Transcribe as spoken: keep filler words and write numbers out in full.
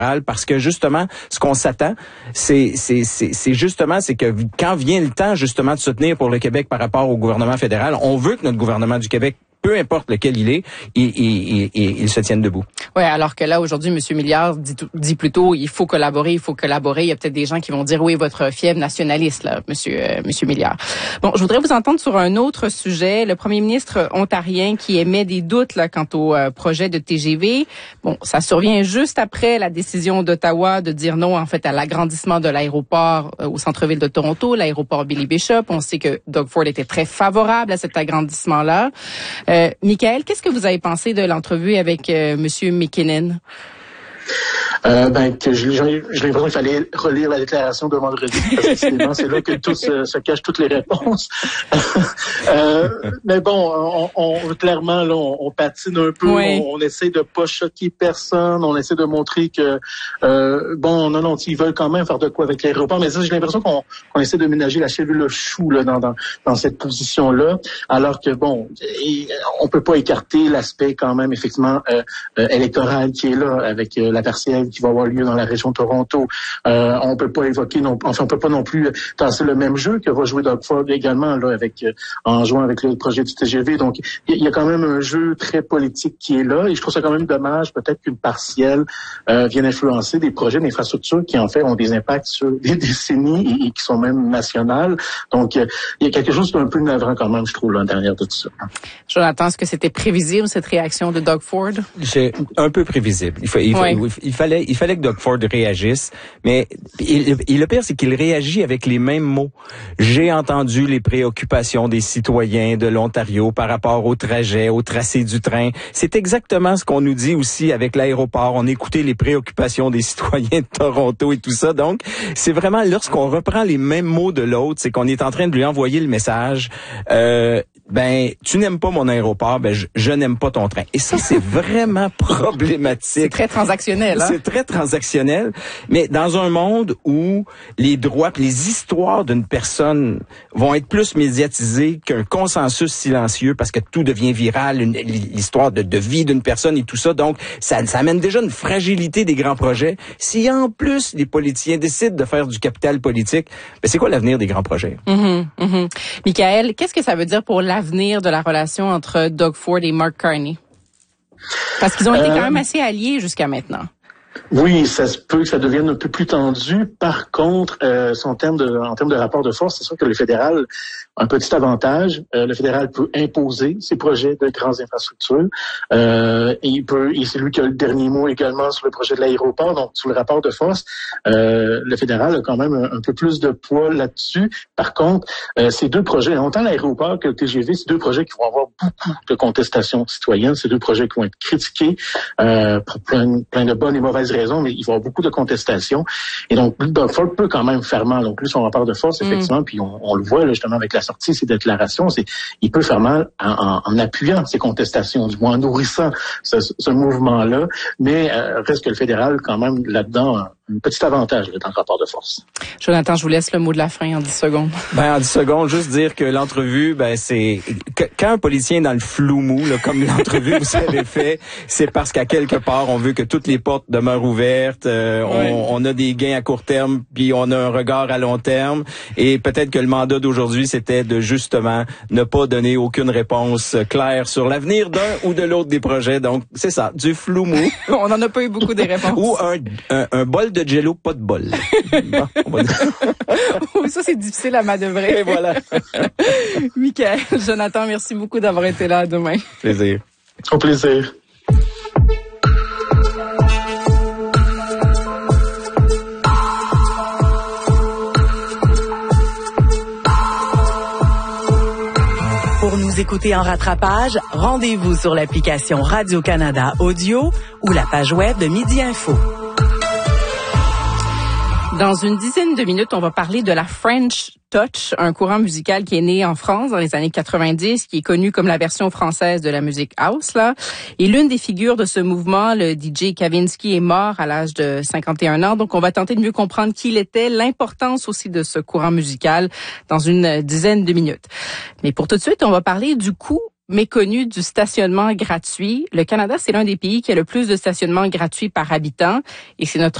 parce que justement, ce qu'on s'attend, c'est, c'est, c'est, c'est justement, c'est que quand vient le temps justement de se tenir pour le Québec par rapport au gouvernement fédéral, on veut que notre gouvernement du Québec, peu importe lequel il est, il, il, il, il se tienne debout. Oui, alors que là, aujourd'hui, M. Milliard dit, dit plutôt, il faut collaborer, il faut collaborer. Il y a peut-être des gens qui vont dire, oui, votre fièvre nationaliste, là, Monsieur, euh, Monsieur Milliard. Bon, je voudrais vous entendre sur un autre sujet. Le premier ministre ontarien qui émet des doutes, là, quant au euh, projet de T G V. Bon, ça survient juste après la décision d'Ottawa de dire non, en fait, à l'agrandissement de l'aéroport euh, au centre-ville de Toronto, l'aéroport Billy Bishop. On sait que Doug Ford était très favorable à cet agrandissement-là. Euh, Michael, qu'est-ce que vous avez pensé de l'entrevue avec euh, Monsieur McKinnon? Euh, ben, que j'ai, j'ai l'impression qu'il fallait relire la déclaration de vendredi, parce que c'est, c'est là que tout se, se cachent toutes les réponses. euh, mais bon, on, on, clairement, là, on, on patine un peu, oui. on, on essaie de pas choquer personne, on essaie de montrer que, euh, bon, non, non, ils veulent quand même faire de quoi avec l'aéroport, mais ça, j'ai l'impression qu'on, qu'on essaie de ménager la cheville au chou, là, dans, dans, dans cette position-là, alors que, bon, on peut pas écarter l'aspect quand même, effectivement, euh, euh, électoral qui est là, avec euh, la partielle qui va avoir lieu dans la région de Toronto. Euh, on peut pas évoquer non, enfin on peut pas non plus tasser le même jeu que va jouer Doug Ford également là avec euh, en jouant avec le projet du T G V. Donc il y, y a quand même un jeu très politique qui est là et je trouve ça quand même dommage peut-être qu'une partielle euh, vienne influencer des projets d'infrastructure qui en fait ont des impacts sur des décennies et, et qui sont même nationales. Donc euh, il y a quelque chose d'un peu navrant quand même je trouve là derrière tout ça. Jonathan, est-ce que c'était prévisible cette réaction de Doug Ford? C'est un peu prévisible. Il, faut, il, faut, oui. il fallait il fallait que Doug Ford réagisse, mais il, il, le pire, c'est qu'il réagit avec les mêmes mots. J'ai entendu les préoccupations des citoyens de l'Ontario par rapport au trajet, au tracé du train. C'est exactement ce qu'on nous dit aussi avec l'aéroport. On écoutait les préoccupations des citoyens de Toronto et tout ça. Donc, c'est vraiment lorsqu'on reprend les mêmes mots de l'autre, c'est qu'on est en train de lui envoyer le message. Euh, ben, tu n'aimes pas mon aéroport, ben je, je n'aime pas ton train. Et ça, c'est vraiment problématique. C'est très transactionnel, hein? C'est très transactionnel, mais dans un monde où les droits, les histoires d'une personne vont être plus médiatisées qu'un consensus silencieux parce que tout devient viral, une, l'histoire de, de vie d'une personne et tout ça, donc ça, ça amène déjà une fragilité des grands projets. Si en plus les politiciens décident de faire du capital politique, ben c'est quoi l'avenir des grands projets? Mm-hmm, mm-hmm. Michael, qu'est-ce que ça veut dire pour l'avenir de la relation entre Doug Ford et Mark Carney? Parce qu'ils ont été euh... quand même assez alliés jusqu'à maintenant. Oui, ça se peut que ça devienne un peu plus tendu. Par contre, euh, en termes de, en termes de rapport de force, c'est sûr que le fédéral a un petit avantage. Euh, le fédéral peut imposer ses projets de grandes infrastructures. Euh, et il peut, et c'est lui qui a le dernier mot également sur le projet de l'aéroport. Donc, sur le rapport de force, euh, le fédéral a quand même un, un peu plus de poids là-dessus. Par contre, euh, ces deux projets, autant l'aéroport que le T G V, c'est deux projets qui vont avoir beaucoup de contestations citoyennes. C'est deux projets qui vont être critiqués euh, pour plein, plein de bonnes et mauvaises raisons, mais il va y avoir beaucoup de contestations. Et donc, Doug Ford peut quand même faire mal. Donc, lui, son rapport de force, effectivement, mm. puis on, on le voit là, justement avec la sortie de ces déclarations, c'est il peut faire mal en, en, en appuyant ces contestations, du moins en nourrissant ce, ce mouvement-là. Mais euh, reste que le fédéral, quand même, là-dedans, un petit avantage là, dans le rapport de force. Jonathan, je vous laisse le mot de la fin en dix secondes. Ben, en dix secondes, juste dire que l'entrevue, ben, c'est, quand un politicien est dans le flou mou, là, comme l'entrevue vous avez fait, c'est parce qu'à quelque part, on veut que toutes les portes demeurent ouvertes, euh, oui. on, on a des gains à court terme, puis on a un regard à long terme, et peut-être que le mandat d'aujourd'hui, c'était de justement ne pas donner aucune réponse claire sur l'avenir d'un ou de l'autre des projets. Donc, c'est ça, du flou mou. On n'en a pas eu beaucoup des réponses. Ou un, un, un bol de Jello, pas de bol. Bon, on va dire. Oui, ça, c'est difficile à manœuvrer. Et voilà. Michael, Jonathan, merci beaucoup d'avoir été là. À demain. Plaisir. Au plaisir. Pour nous écouter en rattrapage, rendez-vous sur l'application Radio-Canada Audio ou la page web de Midi Info. Dans une dizaine de minutes, on va parler de la French Touch, un courant musical qui est né en France dans les années quatre-vingt-dix, qui est connu comme la version française de la musique house, là. Et l'une des figures de ce mouvement, le D J Kavinsky, est mort à l'âge de cinquante et un ans. Donc, on va tenter de mieux comprendre qui il était, l'importance aussi de ce courant musical dans une dizaine de minutes. Mais pour tout de suite, on va parler du coût méconnu du stationnement gratuit. Le Canada, c'est l'un des pays qui a le plus de stationnement gratuit par habitant et c'est notre